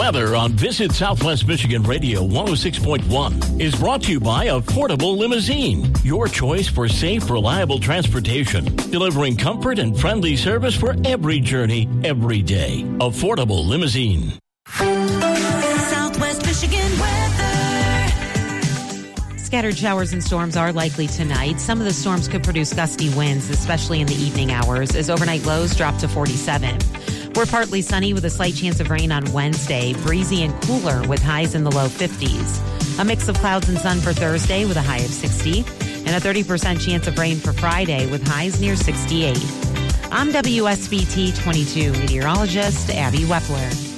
Weather on Visit Southwest Michigan Radio 106.1 is brought to you by Affordable Limousine, your choice for safe, reliable transportation, delivering comfort and friendly service for every journey, every day. Affordable Limousine. Southwest Michigan weather. Scattered showers and storms are likely tonight. Some of the storms could produce gusty winds, especially in the evening hours, as overnight lows drop to 47. We're partly sunny with a slight chance of rain on Wednesday, breezy and cooler with highs in the low 50s. A mix of clouds and sun for Thursday with a high of 60, and a 30% chance of rain for Friday with highs near 68. I'm WSBT 22 meteorologist Abby Wepler.